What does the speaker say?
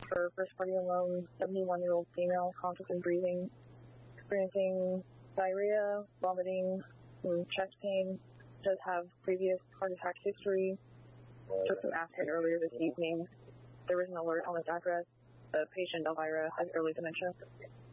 For first party alone, 71-year-old female, consciously breathing, experiencing diarrhea, vomiting, chest pain, does have previous heart attack history, took some acid earlier this evening. There was an alert on this address. The patient, Elvira, has early dementia.